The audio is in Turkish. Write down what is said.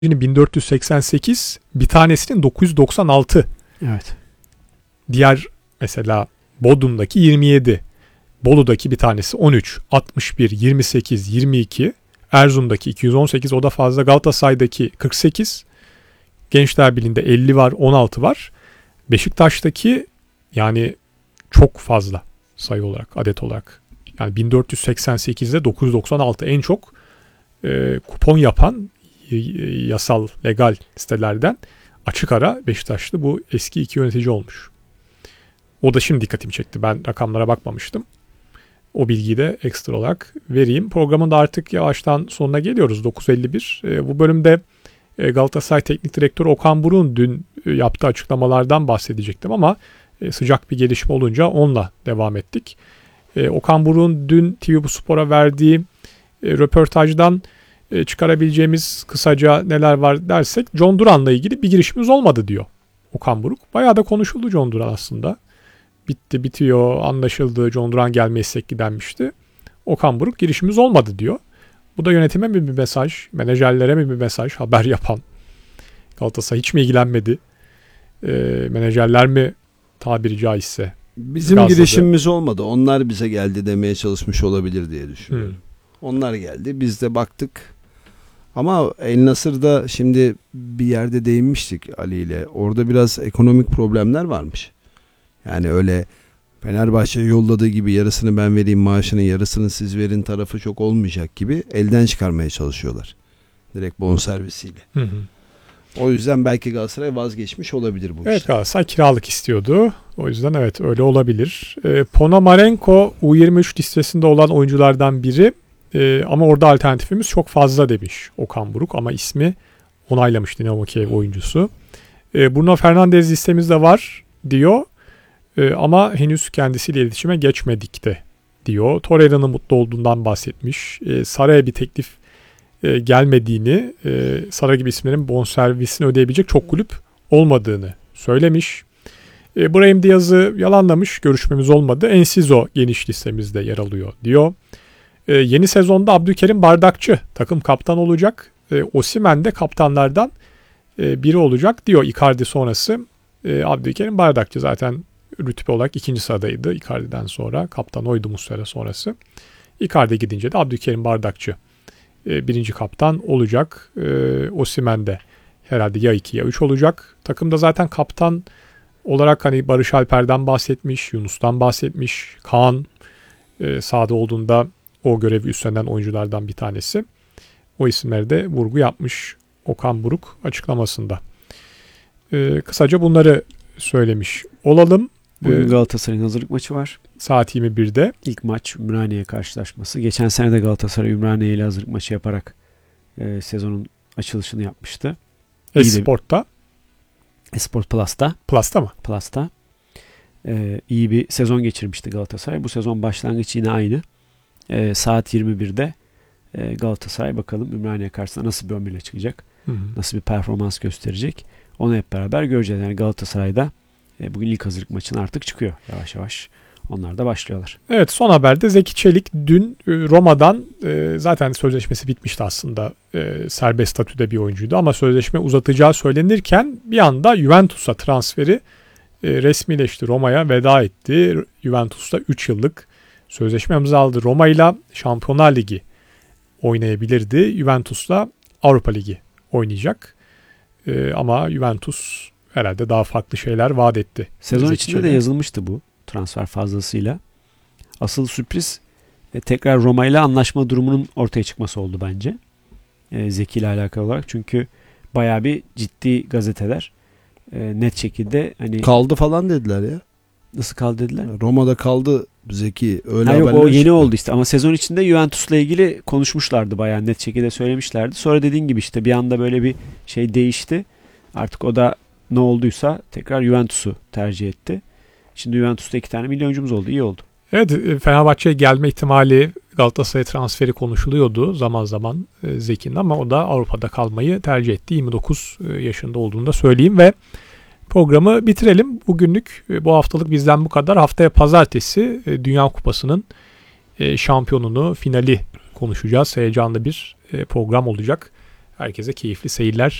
birinin 1488, bir tanesinin 996. Evet. Diğer mesela Bodrum'daki 27. Bolu'daki bir tanesi 13, 61, 28, 22. Erzurum'daki 218, o da fazla. Galatasaray'daki 48. Gençler Birliği'nde 50 var, 16 var. Beşiktaş'taki yani çok fazla sayı olarak, adet olarak. Yani 1488'de 996 en çok kupon yapan yasal, legal sitelerden açık ara Beşiktaşlı bu eski iki yönetici olmuş. O da şimdi dikkatimi çekti. Ben rakamlara bakmamıştım. O bilgiyi de ekstra olarak vereyim. Programın da artık yavaştan sonuna geliyoruz. 9.51. Bu bölümde Galatasaray Teknik Direktörü Okan Buruk'un dün yaptığı açıklamalardan bahsedecektim ama sıcak bir gelişme olunca onunla devam ettik. Okan Buruk'un dün TV Spor'a verdiği röportajdan çıkarabileceğimiz kısaca neler var dersek, John Duran'la ilgili bir girişimimiz olmadı diyor Okan Buruk. Bayağı da konuşuldu John Duran aslında. Bitti, bitiyor, anlaşıldı. John Duran gelmezsek gidenmişti. Okan Buruk girişimimiz olmadı diyor. Bu da yönetime mi bir mesaj, menajerlere mi bir mesaj, haber yapan Galatasaray hiç mi ilgilenmedi? Menajerler mi tabiri caizse bizim gazladı? Girişimimiz olmadı. Onlar bize geldi demeye çalışmış olabilir diye düşünüyorum. Onlar geldi. Biz de baktık. Ama El Nasır'da şimdi bir yerde değinmiştik Ali ile. Orada biraz ekonomik problemler varmış. Yani öyle Fenerbahçe yolladığı gibi yarısını ben vereyim maaşının, yarısını siz verin tarafı çok olmayacak gibi elden çıkarmaya çalışıyorlar. Direkt bonservisiyle. O yüzden belki Galatasaray vazgeçmiş olabilir bu Evet, işte. Galatasaray kiralık istiyordu. O yüzden evet öyle olabilir. Ponomarenko U23 listesinde olan oyunculardan biri. Ama orada alternatifimiz çok fazla demiş Okan Buruk, ama ismi onaylamış Dinamo Kiev oyuncusu. Bruno Fernandes listemizde var diyor. Ama henüz kendisiyle iletişime geçmedik de diyor. Torreira'nın mutlu olduğundan bahsetmiş. Saray'a bir teklif gelmediğini, Saray gibi isimlerin bonservisini ödeyebilecek çok kulüp olmadığını söylemiş. Brahim Diaz'ı yalanlamış, görüşmemiz olmadı. Enciso geniş listemizde yer alıyor diyor. Yeni sezonda Abdülkerim Bardakçı takım kaptan olacak. Osimhen de kaptanlardan biri olacak diyor. Icardi sonrası Abdülkerim Bardakçı zaten rütbe olarak ikinci sıradaydı. Icardi'den sonra kaptan oydu Muslera sonrası. Icardi gidince de Abdülkerim Bardakçı birinci kaptan olacak. Osimhen de herhalde ya 2 ya 3 olacak. Takımda zaten kaptan olarak hani Barış Alper'den bahsetmiş, Yunus'tan bahsetmiş. Kaan sahada olduğunda o görevi üstlenen oyunculardan bir tanesi. O isimlere de vurgu yapmış Okan Buruk açıklamasında. Kısaca bunları söylemiş olalım. Bugün Galatasaray'ın hazırlık maçı var. Saat 21'de. İlk maç Ümraniye karşılaşması. Geçen sene de Galatasaray Ümraniye ile hazırlık maçı yaparak sezonun açılışını yapmıştı. Esport'ta. Esport Plus'ta. Plus'ta mı? Plus'ta. İyi bir sezon geçirmişti Galatasaray. Bu sezon başlangıç yine aynı. Saat 21'de Galatasaray bakalım Ümraniye karşısında nasıl bir 11'le çıkacak. Nasıl bir performans gösterecek. Onu hep beraber göreceğiz. Yani Galatasaray'da bugün ilk hazırlık maçına artık çıkıyor. Yavaş yavaş onlar da başlıyorlar. Evet, son haberde Zeki Çelik dün Roma'dan zaten sözleşmesi bitmişti aslında. Serbest statüde bir oyuncuydu ama sözleşme uzatacağı söylenirken bir anda Juventus'a transferi resmileşti. Roma'ya veda etti. Juventus'ta 3 yıllık sözleşme imzaladı. Roma ile Şampiyonlar Ligi oynayabilirdi. Juventus'la Avrupa Ligi oynayacak. Ama Juventus herhalde daha farklı şeyler vaat etti. Sezon içinde de yazılmıştı bu transfer fazlasıyla. Asıl sürpriz tekrar Roma ile anlaşma durumunun ortaya çıkması oldu bence. Zeki ile alakalı olarak. Çünkü bayağı bir ciddi gazeteler net şekilde hani kaldı falan dediler ya. Nasıl kaldı dediler? Roma'da kaldı Zeki. Öyle yok, o yeni oldu işte. Ama sezon içinde Juventus'la ilgili konuşmuşlardı. Bayağı net şekilde söylemişlerdi. Sonra dediğin gibi işte bir anda böyle bir şey değişti. Artık o da ne olduysa tekrar Juventus'u tercih etti. Şimdi Juventus'ta 2 tane milyoncumuz oldu. İyi oldu. Evet, Fenerbahçe'ye gelme ihtimali, Galatasaray transferi konuşuluyordu zaman zaman Zeki'nin, ama o da Avrupa'da kalmayı tercih etti. 29 yaşında olduğunu da söyleyeyim ve programı bitirelim. Bugünlük bu haftalık bizden bu kadar. Haftaya pazartesi Dünya Kupası'nın şampiyonunu, finali konuşacağız. Heyecanlı bir program olacak. Herkese keyifli seyirler